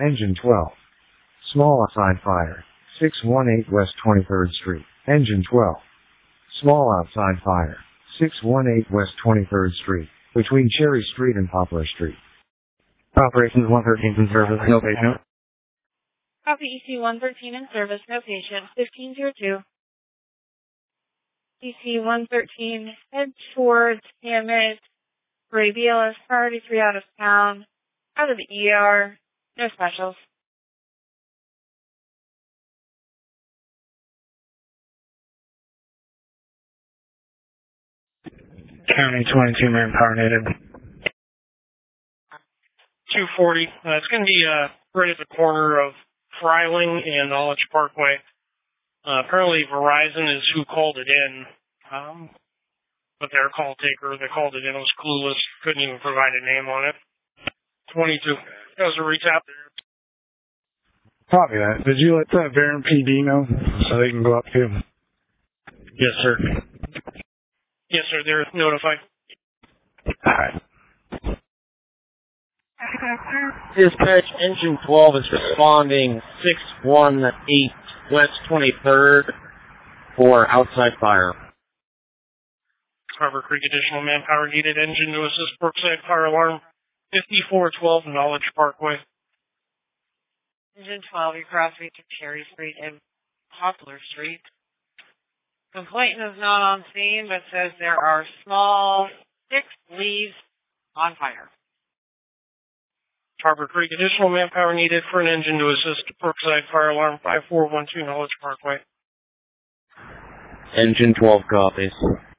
Engine 12. Small outside fire. 618 West 23rd Street. Engine 12. Small outside fire. 618 West 23rd Street. Between Cherry Street and Poplar Street. Operations 113 in service. No patient. Copy EC 113 in service. No patient. 1502. EC 113. Head towards Hammett. Ray BLS priority 3 out of town. Out of the ER. No specials. County 22 manpower needed. 240. It's going to be right at the corner of Freiling and Knowledge Parkway. Apparently Verizon is who called it in, but their call taker that called it in was clueless, couldn't even provide a name on it. 22. That was a retap there. Copy that. Did you let the Barron PD know so they can go up too? Yes, sir. Yes, sir. They're notified. Alright. Dispatch, Engine 12 is responding 618 West 23rd for outside fire. Harbor Creek additional manpower needed. Engine to assist Brookside fire alarm. 5412 Knowledge Parkway. Engine 12, you cross me to Cherry Street and Poplar Street. Complainant is not on scene, but says there are small 6 leaves on fire. Harbor Creek additional manpower needed for an engine to assist Brookside fire alarm. 5412 Knowledge Parkway. Engine 12 copies.